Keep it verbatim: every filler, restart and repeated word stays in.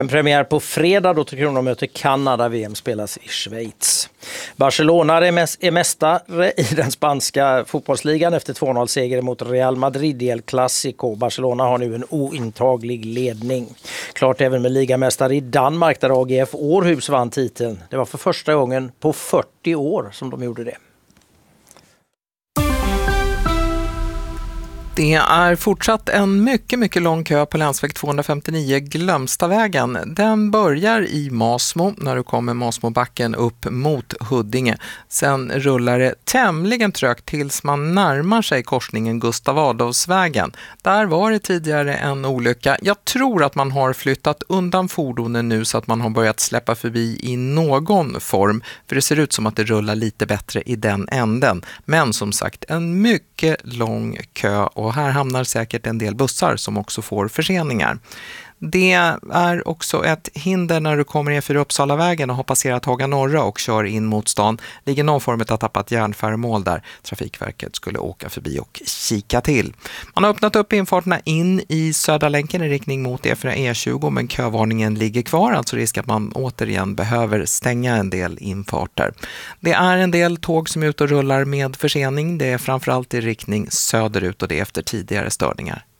En premiär på fredag då Tre Kronor möter Kanada. V M spelas i Schweiz. Barcelona är mästare i den spanska fotbollsligan efter två noll-seger mot Real Madrid i El Clasico. Barcelona har nu en ointaglig ledning. Klart även med ligamästare i Danmark där A G F Århus vann titeln. Det var för första gången på fyrtio år som de gjorde det. Det är fortsatt en mycket, mycket lång kö på länsväg tvåhundrafemtionio Glömstavägen. Den börjar i Masmo när du kommer Masmobacken upp mot Huddinge. Sen rullar det tämligen trögt tills man närmar sig korsningen Gustav Adolfsvägen. Där var det tidigare en olycka. Jag tror att man har flyttat undan fordonen nu så att man har börjat släppa förbi i någon form. För det ser ut som att det rullar lite bättre i den änden. Men som sagt, en mycket lång kö. Och här hamnar säkert en del bussar som också får förseningar. Det är också ett hinder när du kommer ner för Uppsalavägen och har passerat Haga Norra och kör in mot stan. Ligger någon form av tappat järnföremål där Trafikverket skulle åka förbi och kika till. Man har öppnat upp infarterna in i Södra länken i riktning mot E fyra E tjugo, men kövarningen ligger kvar, alltså risk att man återigen behöver stänga en del infarter. Det är en del tåg som är ute och rullar med försening. Det är framförallt i riktning söderut och det är efter tidigare störningar.